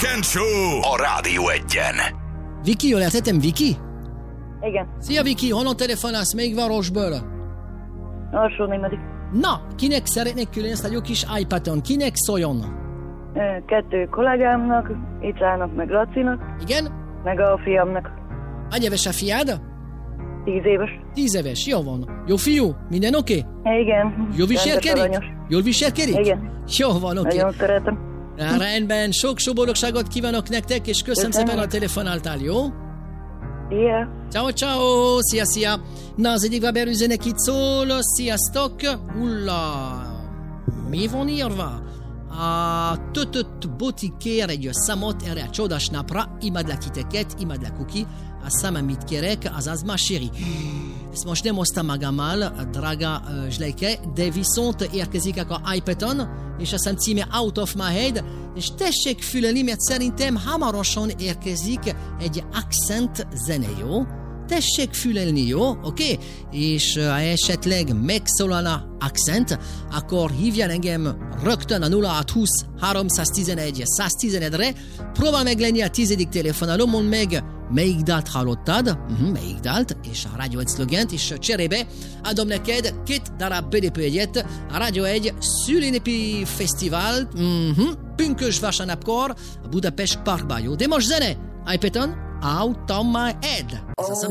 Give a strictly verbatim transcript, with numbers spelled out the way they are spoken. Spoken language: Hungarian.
Weekend Show a Rádió Egyen. Viki, jól értettem, Viki? Igen. Szia Viki, honnan telefonálsz, melyik városból? Alsó-Némedi. Na, kinek szeretnék külön ezt a jó kis iPad-on? Kinek szóljon? Kettő kollégámnak, Icának meg Lacinak, Igen? meg a fiamnak. Hány éves a fiád? Tíz éves. Tíz éves, jó van. Jó fiú, minden oké? Okay? Igen. Jól viselkedik? Aranyos. Jól viselkedik? Igen. Jó van, oké. Okay. Nagyon szeretem. Na, rendben, sok-sok boldogságot kívánok nektek, és köszönöm Köszönöm. szépen, a telefonáltál, jó? Yeah. Ciao, ciao, szia, szia. Na, az egyik Weber üzenek itt szól, sziasztok. Ulla, mi van írva? A Tötött Boti kér egy számot erre a csodás napra, imádlak titeket, imádlak Kuki, a szám, amit kérek, azaz ma chéri. Ezt most nem hoztam magammal, drága uh, Zsleike, de viszont érkezik a iPad-on, és a szám címe Out of My Head, és tessék fülelni, mert szerintem hamarosan érkezik egy accent zene, jó? Tessék fülelni, jó? Oké? Okay? És ha uh, esetleg megszólana accent, akkor hívjan engem rögtön a nulla hatszázhúsz háromszáztizenegy száztizenegyre, próbál meg lenni a tizedik telefonáló, mondd meg, melyik dalt hallottad, uh-huh, melyik dalt, és a Rádió egy szlogent, és cserébe adom neked két darab bé dé pé egyet, a Rádió egy szülinépi fesztivál, uh-huh, pünkös vasárnapkor, a Budapest Parkban, jó? De most zene, iPad-on, Out of My Head. Ez a